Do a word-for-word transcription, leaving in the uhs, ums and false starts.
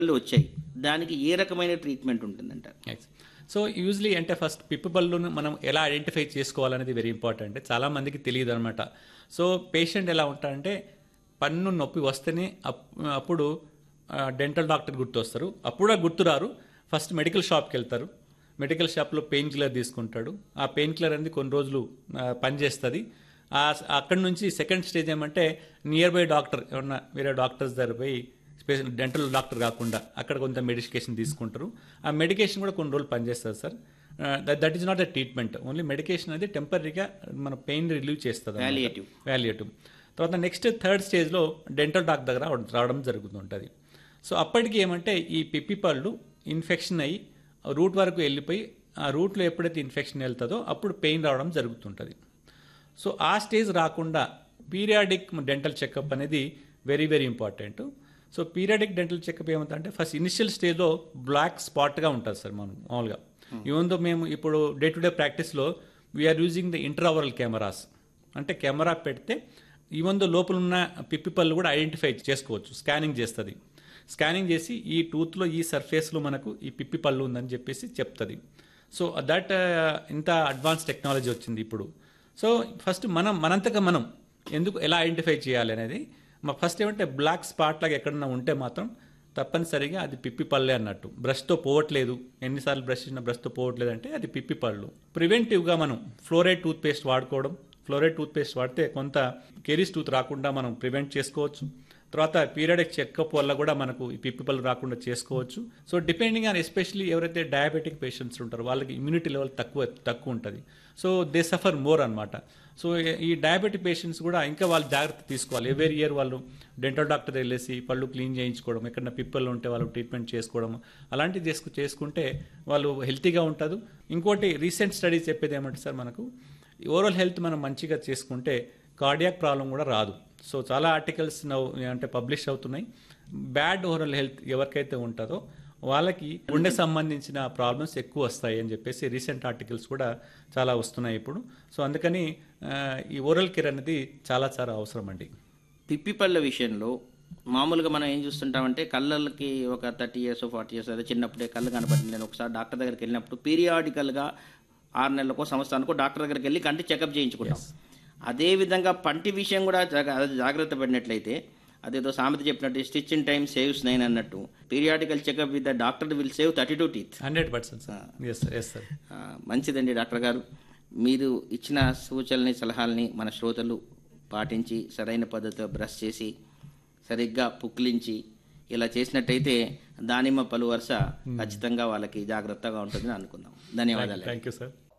వచ్చాయి. దానికి ఏ రకమైన ట్రీట్మెంట్ ఉంటుందంటారు? ఎస్. సో యూజువలీ అంటే ఫస్ట్ పిప్పి పళ్ళును మనం ఎలా ఐడెంటిఫై చేసుకోవాలనేది వెరీ ఇంపార్టెంట్. చాలా మందికి తెలియదు అనమాట. సో పేషెంట్ ఎలా ఉంటారంటే పన్ను నొప్పి వస్తేనే అప్- అప్పుడు డెంటల్ డాక్టర్ గుర్తొస్తారు. అప్పుడు గుర్తు రారు. ఫస్ట్ మెడికల్ షాప్కి వెళ్తారు. మెడికల్ షాప్లో పెయిన్ కిల్లర్ తీసుకుంటాడు. ఆ పెయిన్ కిల్లర్ అనేది కొన్ని రోజులు ఆ, పనిచేస్తుంది. ఆ అక్కడి నుంచి సెకండ్ స్టేజ్ ఏమంటే నియర్ బై డాక్టర్ ఏమన్నా వేరే డాక్టర్స్ దగ్గర పోయి స్పెషల్ డెంటల్ డాక్టర్ కాకుండా అక్కడ కొంత మెడికేషన్ తీసుకుంటారు. ఆ మెడికేషన్ కూడా కొన్ని రోజులు పనిచేస్తుంది sir. That is not the treatment. Only medication అనేది టెంపరీగా మన పెయిన్ రిలీవ్ చేస్తుంది. Palliative. వాల్యుయేటివ్. తర్వాత నెక్స్ట్ థర్డ్ స్టేజ్లో డెంటల్ డాక్టర్ దగ్గర రావడం జరుగుతుంటుంది. సో అప్పటికి ఏమంటే ఈ పిప్పి పళ్ళు ఇన్ఫెక్షన్ అయ్యి రూట్ వరకు వెళ్ళిపోయి ఆ రూట్లో ఎప్పుడైతే ఇన్ఫెక్షన్ వెళ్తుందో అప్పుడు పెయిన్ రావడం జరుగుతుంటుంది. సో ఆ స్టేజ్ రాకుండా పీరియాడిక్ డెంటల్ చెకప్ అనేది very very important. So periodic dental checkup ఏమవుతుందంటే ఫస్ట్ ఇనిషియల్ స్టేజ్లో బ్లాక్ స్పాట్గా ఉంటుంది సార్ మనం మామూలుగా. ఈవెన్ దో మేము ఇప్పుడు day to day ప్రాక్టీస్లో we are using the intraoral cameras. అంటే కెమెరా పెడితే ఈవెన్ దో లోపల ఉన్న పిప్పి పళ్ళు కూడా ఐడెంటిఫై చేసుకోవచ్చు. స్కానింగ్ చేస్తుంది. స్కానింగ్ చేసి ఈ టూత్లో ఈ సర్ఫేస్లో మనకు ఈ పిప్పి పళ్ళు ఉందని చెప్పేసి చెప్తుంది. సో దట్ ఇంత అడ్వాన్స్ టెక్నాలజీ వచ్చింది ఇప్పుడు. సో ఫస్ట్ మనం మనంతగా మనం ఎందుకు ఎలా ఐడెంటిఫై చేయాలి అనేది మా ఫస్ట్ ఏమంటే బ్లాక్ స్పాట్ లాగా ఎక్కడన్నా ఉంటే మాత్రం తప్పనిసరిగా అది పిప్పి పళ్ళే అన్నట్టు. బ్రష్తో పోవట్లేదు, ఎన్నిసార్లు బ్రష్ చేసినా బ్రష్తో పోవట్లేదు అంటే అది పిప్పి పళ్ళు. ప్రివెంటివ్గా మనం ఫ్లోరైడ్ టూత్ పేస్ట్ వాడుకోవడం. ఫ్లోరైడ్ టూత్ పేస్ట్ వాడితే కొంత కెరీస్ టూత్ రాకుండా మనం ప్రివెంట్ చేసుకోవచ్చు. తర్వాత పీరియాడిక్ చెకప్ వల్ల కూడా మనకు ఈ పిప్పి పళ్ళు రాకుండా చేసుకోవచ్చు. సో డిపెండింగ్ ఆన్ ఎస్పెషల్లీ ఎవరైతే డయాబెటిక్ పేషెంట్స్ ఉంటారో వాళ్ళకి ఇమ్యూనిటీ లెవెల్ తక్కువ తక్కువ ఉంటుంది. సో దే సఫర్ మోర్ అనమాట. సో ఈ డయాబెటిక్ పేషెంట్స్ కూడా ఇంకా వాళ్ళు జాగ్రత్త తీసుకోవాలి. ఎవరీ ఇయర్ వాళ్ళు డెంటల్ డాక్టర్ వెళ్ళేసి పళ్ళు క్లీన్ చేయించుకోవడం, ఎక్కడన్నా పిప్పలు ఉంటే వాళ్ళు ట్రీట్మెంట్ చేసుకోవడం అలాంటివి చేసుకు చేసుకుంటే వాళ్ళు హెల్తీగా ఉంటుంది. ఇంకోటి రీసెంట్ స్టడీస్ చెప్పేది ఏమంటే సార్ మనకు ఓవరాల్ హెల్త్ మనం మంచిగా చేసుకుంటే కార్డియాక్ ప్రాబ్లం కూడా రాదు. సో చాలా ఆర్టికల్స్ నవ్వు అంటే పబ్లిష్ అవుతున్నాయి. బ్యాడ్ ఓవరాల్ హెల్త్ ఎవరికైతే ఉంటుందో వాళ్ళకి గుండె సంబంధించిన ప్రాబ్లమ్స్ ఎక్కువ వస్తాయి అని చెప్పేసి రీసెంట్ ఆర్టికల్స్ కూడా చాలా వస్తున్నాయి ఇప్పుడు. సో అందుకని ఆ, ఈ ఓరల్ కేర్ అనేది చాలా చాలా అవసరం అండి. పిప్పి పళ్ళ విషయంలో మామూలుగా మనం ఏం చూస్తుంటామంటే కళ్ళకి ఒక థర్టీ ఇయర్స్ ఫార్టీ ఇయర్స్ అదే చిన్నప్పుడే కళ్ళు కనపడింది. నేను ఒకసారి డాక్టర్ దగ్గరికి వెళ్ళినప్పుడు పీరియాడికల్గా ఆరు నెలలకో సంవత్సరానికో డాక్టర్ దగ్గరికి వెళ్ళి కంటి చెకప్ చేయించుకుంటాం. అదేవిధంగా పంటి విషయం కూడా జాగ- జాగ్రత్త పడినట్లయితే అదేదో సామెత చెప్పినట్టు stitch in time saves nine అన్నట్టు periodical checkup with the doctor will save thirty two teeth. Hundred percent sir. Yes sir. Yes sir. ఆ, మంచిదండి డాక్టర్ గారు. మీరు ఇచ్చిన సూచనల్ని సలహాలని మన శ్రోతలు పాటించి సరైన పద్ధతిలో బ్రష్ చేసి సరిగ్గా పుక్లించి ఇలా చేసినట్టయితే దానిమ్మ పలు వరుస ఖచ్చితంగా వాళ్ళకి జాగ్రత్తగా ఉంటుందని అనుకుందాం. ధన్యవాదాలు. Thank you sir.